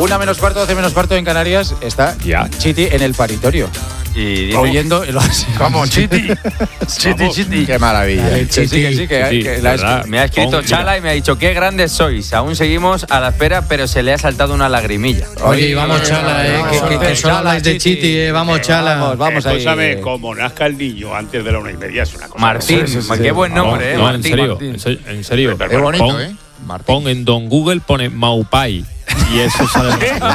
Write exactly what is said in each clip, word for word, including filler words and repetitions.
Una menos cuarto, doce menos cuarto en Canarias. Está ya Chiti en el paritorio. Y oyendo el oasis. Vamos, Chiti. Chiti, Chiti. Qué maravilla. El Chiti, sí, que sí, que, sí, que la me ha escrito Chala y me ha dicho, qué grandes sois. Aún seguimos a la espera, pero se le ha saltado una lagrimilla. Oye, vamos, Chala, eh, que, que, que solo habláis de Chiti, eh, vamos, Chala. Vamos, vamos ahí. Escúchame, como nazca el niño antes de la una y media, es una cosa. Martín, sí, sí, sí. Qué buen nombre, no, eh. No, Martín, en serio, Martín. en serio. Es bonito, pon, ¿eh? Martín. Pon en Don Google, pone Maupai. Y eso sale.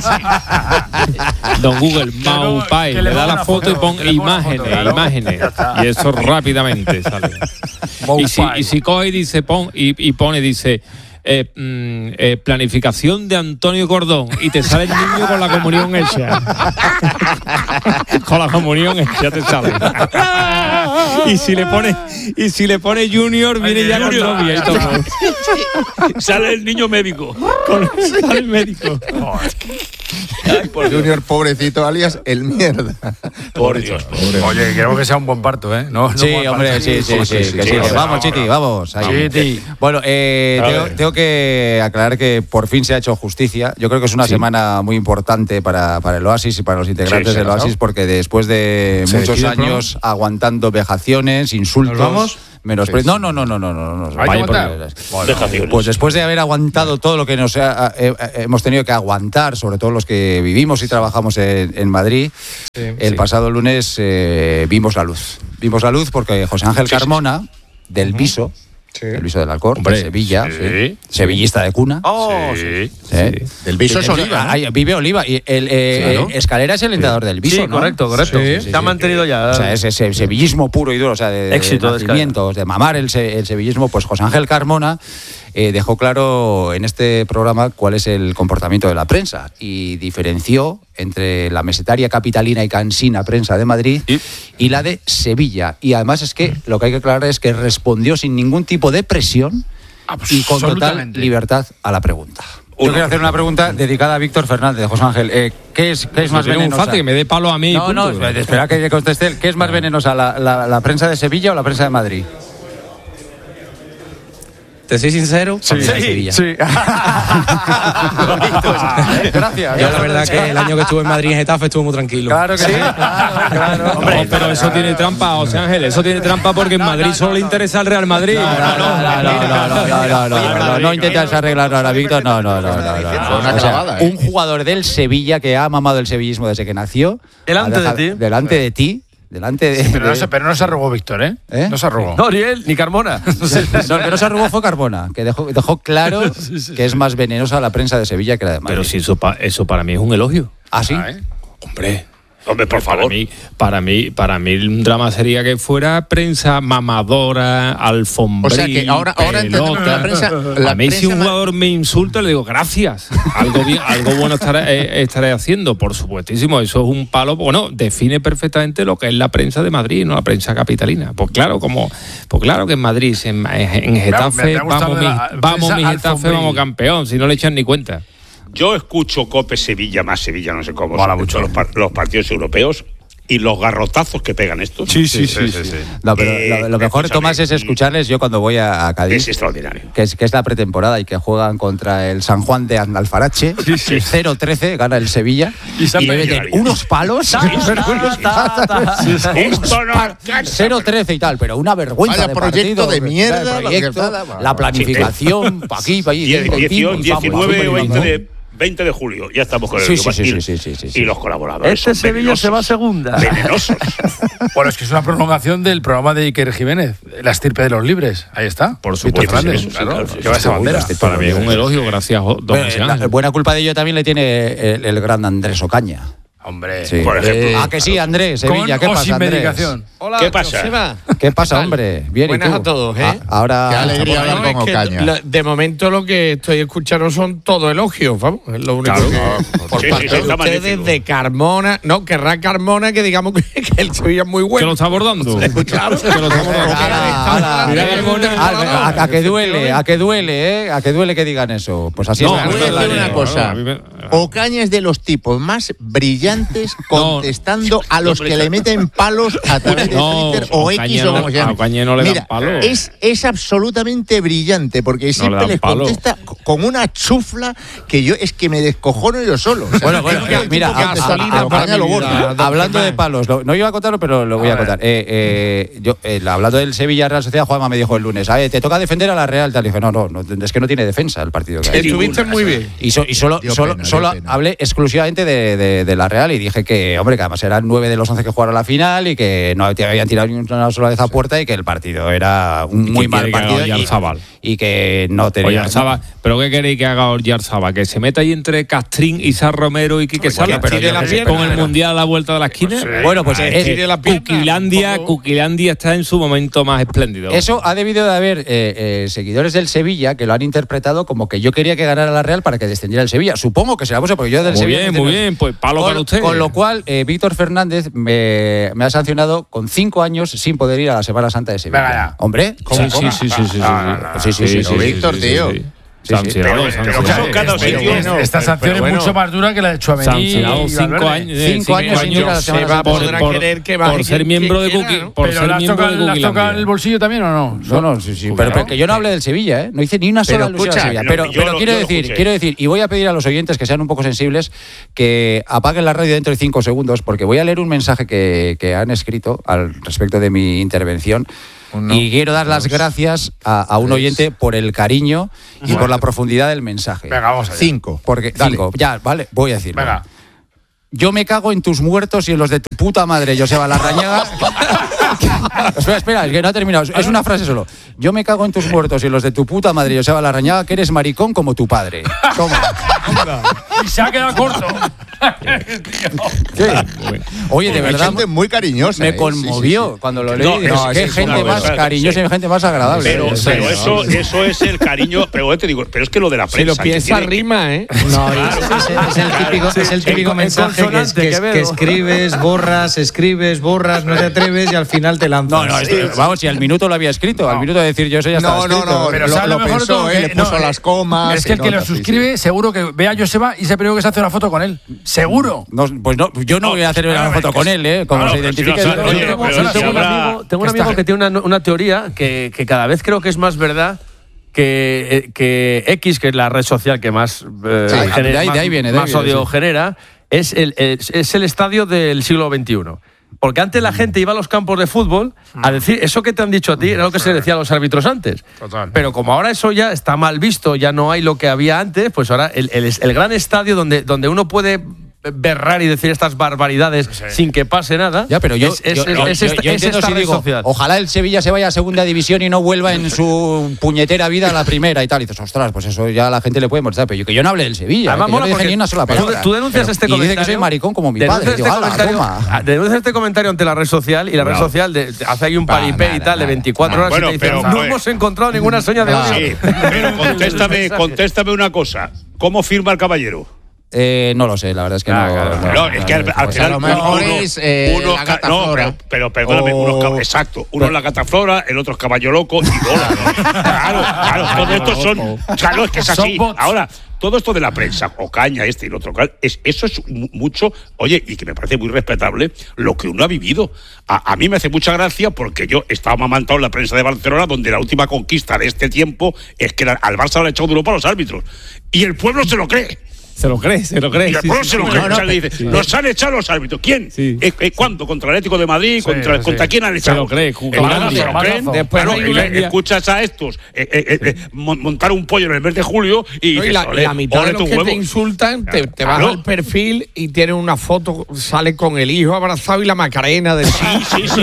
Don Google, Maupai. Le da la foto y pon imágenes, imágenes. Y eso rápidamente sale. Y si, y si coge y dice, pon, y, y pone, dice. Eh, mm, eh, planificación de Antonio Cordón y te sale el niño con la comunión hecha. Con la comunión hecha te sale. Y si le pone y si le pone Junior viene ya con novia y todo. Sale el niño médico. Con, sale el médico. Ay, por Junior, pobrecito, alias el mierda. Por Dios. Pobre. Oye, queremos que sea un buen parto, ¿eh? No, no sí, buen hombre, parto. sí, sí, sí, sí, sí, que sí, que vamos, Chiti, vamos. Ahí. Chiti. Bueno, eh, tengo, tengo que aclarar que por fin se ha hecho justicia. Yo creo que es una sí. semana muy importante para, para el Oasis y para los integrantes sí, del Oasis, porque después de muchos años pronto? aguantando vejaciones, insultos. ¿Nos vamos? Menos sí. No, no, no, no, no, no, no. Vaya bueno, pues después de haber aguantado todo lo que nos ha, eh, hemos tenido que aguantar, sobre todo los que vivimos y trabajamos en, en Madrid, sí, el sí. pasado lunes eh, vimos la luz. Vimos la luz porque José Ángel sí, Carmona, sí. del Viso, sí. el Viso del Alcor, de Sevilla, sí. Sí. sevillista de cuna. Oh, sí. sí. ¿Eh? sí. Del Viso es Oliva, ¿no? Ahí vive Oliva. Y el, eh, claro. Escalera es el entrenador sí. del Viso, sí, ¿no? correcto, correcto. Sí, sí, se ha sí, mantenido sí. ya. O sea, ese, ese sevillismo puro y duro, o sea, de, éxito de nacimientos, de, de mamar el, el sevillismo, pues José Ángel Carmona eh, dejó claro en este programa cuál es el comportamiento de la prensa y diferenció entre la mesetaria capitalina y cansina prensa de Madrid y, y la de Sevilla. Y además es que lo que hay que aclarar es que respondió sin ningún tipo de presión y con total libertad a la pregunta. Yo quiero hacer una pregunta dedicada a Víctor Fernández, José Ángel. Eh, ¿Qué es, qué es más venenosa? Un que me dé palo a mí. No, no, espera que conteste él. ¿Qué es más venenosa, la, la, la prensa de Sevilla o la prensa de Madrid? ¿Te soy sincero? Sí, sí. sí. Gracias. Yo la verdad que el año que estuve en Madrid en Getafe estuve muy tranquilo. Claro que sí. Claro, claro. Hombre, no, pero eso tiene trampa, José Ángel. Eso tiene trampa porque en Madrid solo le interesa al Real Madrid. No, no, no, no, no, no, no, no intentas arreglarlo ahora, Víctor. No, no, no, no. O sea, un jugador del Sevilla que ha mamado el sevillismo desde que nació. Delante de ti. Delante de ti. Delante de, sí, pero, de... No se, pero no se arrugó Víctor, ¿eh? ¿eh? No se arrugó. No, ni él, ni Carmona. No, el que no se arrugó fue Carmona, que dejó, dejó claro sí, sí, que es más venenosa la prensa de Sevilla que la de Madrid. Pero si eso, pa, eso para mí es un elogio. ¿Ah, sí? Ah, ¿eh? Hombre. Hombre, por favor. Para mí, para mí, para mí un drama sería que fuera prensa mamadora, alfombril, o sea que ahora, ahora entendemos la prensa. La a mí prensa si un jugador me insulta le digo gracias, algo bien, algo bueno estaré, eh, estaré haciendo, por supuestísimo. Eso es un palo, bueno, define perfectamente lo que es la prensa de Madrid, no la prensa capitalina. Pues claro, como, pues claro que en Madrid, en, en Getafe, me, me vamos, mi, vamos mi Getafe, vamos campeón, si no le echan ni cuenta. Yo escucho Cope Sevilla, más Sevilla, no sé cómo, Mola mucho los, par- los partidos europeos y los garrotazos que pegan estos. Sí, sí, sí. sí, sí, sí. No, pero eh, lo, lo mejor, Tomás, es escucharles yo cuando voy a, a Cádiz. Es extraordinario. Que es, que es la pretemporada y que juegan contra el San Juan de Andalfarache. Sí, sí. cero trece, gana el Sevilla. Y, y le meten unos palos. cero trece y tal, pero una vergüenza. Vaya de proyecto partido, de mierda. De proyecto, la, la planificación, pa' aquí, pa' allí. diecinueve o veinte de... veinte de julio, ya estamos con el sí, sí, sí, sí, sí, sí, sí, sí. Y los colaboradores. Este Sevilla se va a segunda. Venenosos. Bueno, es que es una prolongación del programa de Iker Jiménez, La estirpe de los libres. Ahí está. Por supuesto. Fernández, sí, claro, sí, lleva esa bandera. Para mí es un elogio, gracias, don José Ángel. Buena culpa de ello también le tiene el, el gran Andrés Ocaña. Hombre, sí. Por ejemplo. Ah, que sí, Andrés, Sevilla, ¿qué o pasa, sin Andrés? medicación. Hola, ¿Qué pasa? Joseba. ¿Qué pasa, hombre? Bien, Buenas ¿y tú? a todos, ¿eh? Ah, ahora... Qué alegría hablar bueno, con es Ocaña. Lo, de momento lo que estoy escuchando son todo elogios, vamos. Es lo único claro. que... No, por sí, parte sí, de sí, ustedes, de Carmona... No, querrá Carmona que digamos que, que el Sevilla es muy bueno. ¿Que lo está abordando? Claro. Que lo está abordando. A que duele, a que duele, ¿eh? A que duele que digan eso. Pues así no, es. voy a decir una cosa. Ocaña es de los tipos más brillantes contestando no, a los que le meten palos a través de no, Twitter o Ocaña X o como se llama. A Ocaña no le Mira, dan palos. Es, es absolutamente brillante porque siempre no les palo. contesta con una chufla que yo es que me descojono yo solo. O sea, bueno, bueno, que, mira, a, a, a, Ocaña lo borda. Hablando de palos, lo, no iba a contarlo, pero lo voy a, a contar. Eh, eh, yo, eh, hablando del Sevilla Real Sociedad, Juanma me dijo el lunes, te toca defender a la Real. Tal. Y dije, no, no, no, es que no tiene defensa el partido. Que Estuviste muy bien. Y, so, y solo, solo, pena, solo hablé exclusivamente de, de, de la Real y dije que, hombre, que además eran nueve de los once que jugaron la final y que no habían tirado ni una sola vez a puerta y que el partido era un muy mal partido y, y que no tenía... Oyarzabal, ¿pero qué queréis que haga Oyarzabal? ¿Que se meta ahí entre Castrín, Isar Romero y Quique Sala con el Mundial a la vuelta de la esquina? Sí. Bueno, pues es, Cuquilandia, Cuquilandia está en su momento más espléndido. Eso ha debido de haber eh, eh, seguidores del Sevilla que lo han interpretado como que yo quería que ganara la Real para que descendiera el Sevilla. Supongo que será posible, porque yo del muy Sevilla... Muy bien, muy bien, pues palo con, para usted. Con lo cual, eh, Víctor Fernández me, me ha sancionado con cinco años sin poder ir a la Semana Santa de Sevilla. Venga, Hombre, sí, sí, sí, sí, sí, sí, sí, sí, sí, Víctor, tío. Sí, sí, pero, pero, pero cada sitio, esta sanción es mucho más dura que la de Tchouaméni. Cinco años, cinco años sin ir a la Semana Santa por, por, que por ser miembro de Cookie. Por ser miembro de Cookie. ¿Le has tocado el bolsillo también o no? No, no, sí, sí. Pero que yo no hable del Sevilla, ¿eh? No hice ni una sola alusión al Sevilla. Pero quiero decir, quiero decir, y voy a pedir a los oyentes que sean un poco sensibles, que apaguen la radio dentro de cinco segundos, porque voy a leer un mensaje que, que han escrito al respecto de mi intervención. Uno, y quiero dar las dos, gracias a, a un oyente por el cariño y bueno, por la profundidad del mensaje. Venga, vamos allá. Cinco. Porque, cinco, ya, vale, voy a decirlo. Venga. Yo me cago en tus muertos y en los de tu puta madre, Joseba Larrañaga. espera, espera, es que no ha terminado. Es una frase solo. Yo me cago en tus muertos y en los de tu puta madre, Joseba Larrañaga, que eres maricón como tu padre. Toma. Y se ha quedado corto. ¿Qué? Oye, de verdad. Gente muy cariñosa. Me conmovió sí, sí, sí. cuando lo leí. No, no, qué gente más verdad, cariñosa sí. y gente más agradable. Pero, sí, pero sí, eso, sí. eso es el cariño. Pero te digo, pero es que lo de la prensa. Si lo piensa rima, ¿eh? No, es, es, es el típico, es el típico mensaje que, es, que, es, que escribes, borras, escribes, borras, no te atreves y al final te lanzas. No, no, es, vamos, si al minuto lo había escrito, al minuto de decir yo eso ya estaba escrito. No, no, no, pero lo, lo, lo pensó, él le puso no, las comas. Es que el que lo suscribe, seguro que ve a Joseba y se primero que se hace una foto con él. Seguro. No, pues no, yo no, no voy a hacer una no, foto con él, ¿eh? Como no, se identifique. No, oye, tengo, tengo, tengo un amigo, tengo un amigo que tiene una, una teoría que, que cada vez creo que es más verdad que, que X, que es la red social que más, eh, sí, genera, de ahí, de ahí viene, de más ahí viene, odio sí. genera, es el, es, es el estadio del siglo veintiuno. Porque antes la gente iba a los campos de fútbol a decir eso que te han dicho a ti era lo que se decía a los árbitros antes. Total. Pero como ahora eso ya está mal visto, ya no hay lo que había antes, pues ahora el, el, el gran estadio donde, donde uno puede berrar y decir estas barbaridades sí. sin que pase nada. Ya, pero yo, es, es, yo, es, yo, es, yo, esta, yo es esta si red digo, social. Ojalá el Sevilla se vaya a segunda división y no vuelva en su puñetera vida a la primera y tal. Y dices, ostras, pues eso ya a la gente le puede molestar. Pero yo, que yo no hable del Sevilla, Además, que yo no dije ni una sola palabra. Tú, tú denuncias pero, este y comentario. dice que soy maricón como mi denuncias padre. Este Digo, comentario, denuncias este comentario ante la red social y la red no. social de, de, hace ahí un paripé nah, nah, y tal nah, de veinticuatro nah, horas bueno, y te pero, dicen, no pues, hemos encontrado ninguna seña de odio. Sí, pero contéstame, contéstame una cosa. ¿Cómo firma el caballero? Eh, no lo sé, la verdad es que no. No, no, no es que al, al final. A lo mejor uno, es eh, uno, la cataflora. No, pero, pero perdóname, o... uno es, exacto. Uno es la cataflora, el otro es caballo loco y Lola. Claro, claro, todos estos son. Claro, es que es así. Ahora, todo esto de la prensa, Ocaña, este y el otro, es, eso es mucho, oye, y que me parece muy respetable lo que uno ha vivido. A, a mí me hace mucha gracia porque yo estaba amamantado en la prensa de Barcelona, donde la última conquista de este tiempo es que la, al Barça le ha echado duro para los árbitros. Y el pueblo se lo cree. Se lo cree, se lo cree. Y el pueblo sí, se lo cree. No, no, o sea, le dice, sí. Nos han echado los árbitros. ¿Quién? Sí. ¿Eh, eh, ¿Cuándo? ¿Contra el Atlético de Madrid? Sí, ¿Contra, sí. ¿Contra quién han echado? Se lo cree. Claro, se lo creen. Después claro, eh, escuchas a estos eh, eh, eh, montar un pollo en el mes de julio y, no, y la, la mitad de los que huevo. Te insultan te, te claro. vas al perfil y tienen una foto, sale con el hijo abrazado y la Macarena de sí, sí, sí,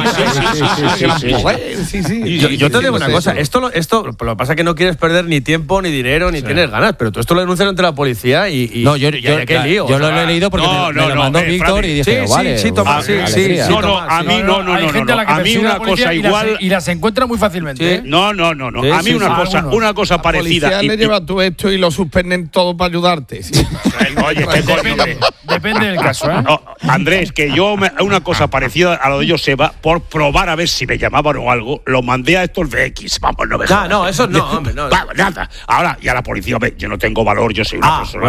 sí, sí. Yo te digo una cosa, esto esto lo que pasa es que no quieres perder ni tiempo ni dinero ni tienes ganas, pero tú esto lo denuncias ante la policía y no, yo Lío, yo o sea, lo he leído porque no, me, no, me lo mandó no, Víctor eh, y dije, sí, vale. Sí, sí, toma, sí, sí, no, no, a mí no, no, no, no, a mí una cosa igual y las, y las encuentra muy fácilmente. No, no, no, no, a mí una cosa, una cosa parecida. La policía le lleva tú esto y lo suspenden todo para ayudarte. Oye, qué coño. Depende del caso, ¿eh? Andrés, que yo una cosa parecida a lo de Joseba, por probar a ver si me llamaban o algo, lo mandé a estos de X. Vamos, no me jodas. No, no, eso no, hombre, no. Nada. Ahora, y a la policía, yo no tengo valor, yo soy una persona más o menos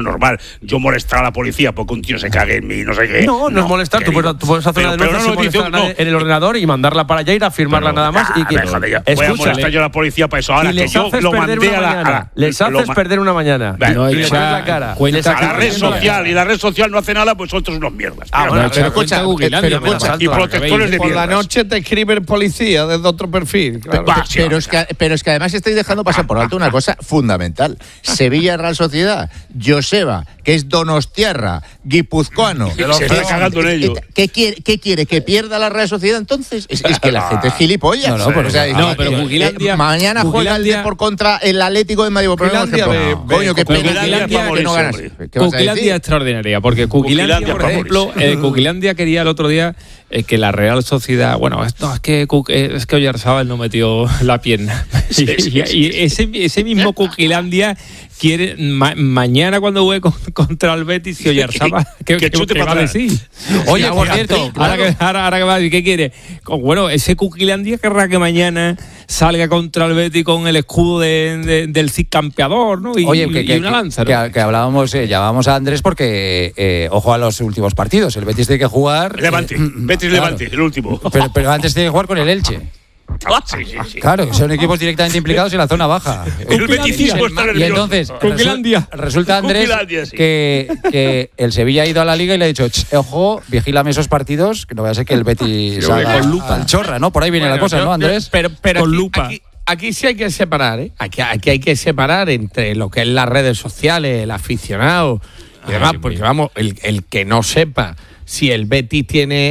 es normal yo molestar a la policía porque un tío se cague en mí, no sé qué. No, no, no es molestar, tú puedes, tú puedes hacer pero, una denuncia no, no, sin molestar no, en el ordenador y mandarla para allá, ir a firmarla pero, nada más. Ya, y que, déjale ya. Voy a molestar yo a la policía para eso. Ahora y les que yo haces lo perder mandé una a la, mañana. a la, les haces lo, perder una mañana. Vale, no, y les pones la cara. A la red social, y la red social no hace nada, pues son todos unos mierdas. Ah, bueno, pero escucha, pero escucha, y protectores de por mierdas. la noche te escribe el policía desde otro perfil. Claro. Va, pero, es que, pero es que además estáis dejando pasar por alto una cosa fundamental. Sevilla Real Sociedad, Joseba, que es donostiarra, guipuzcoano. Se está cagando en ello. ¿Qué quiere, ¿Qué quiere? ¿Que pierda la Real Sociedad entonces? Es, es que la gente es gilipollas. No, no, pero, o sea, no, eh, pero eh, Cuquilandia, eh, mañana juega el Depor contra el Atlético de Madrid. Cuquilandia, ve, ve, coño, qué pena Cuquilandia, que no ganas. Cuquilandia es extraordinaria, porque Cuquilandia, por ejemplo, eh, Cuquilandia quería el otro día eh, que la Real Sociedad, bueno, esto es que es que Oyarzábal no metió la pierna. Sí, sí, sí, y, y ese, ese mismo Cuquilandia quiere ma, mañana cuando juegue con, contra el Betis y Oyarzábal, ¿qué, ¿qué, qué, qué va a decir? Oye, por cierto, ahora que, ahora, ahora que va a decir, ¿qué quiere? Bueno, ese Cuquilandia querrá que mañana salga contra el Betis con el escudo de, de, del Cid campeador, ¿no? Y, Oye, que, y que, una lanza, que, ¿no? que, que hablábamos, eh, llamábamos a Andrés porque, eh, ojo a los últimos partidos. El Betis tiene que jugar. Levante, eh, Betis claro. Levante, el último. Pero, pero antes tiene que jugar con el Elche. Sí, sí, sí. Claro, son equipos directamente implicados en la zona baja. El beticismo está nervioso. Y entonces, resu- resulta, Andrés, sí. que, que el Sevilla ha ido a la Liga y le ha dicho, ojo, vigílame esos partidos, que no vaya a ser que el Betis salga con lupa al chorra, ¿no? Por ahí viene bueno, la cosa, yo, ¿no, Andrés? Pero, pero con aquí, lupa. Aquí, aquí sí hay que separar, ¿eh? Aquí, aquí hay que separar entre lo que es las redes sociales, el aficionado y demás, porque vamos, el, el que no sepa si el Betis tiene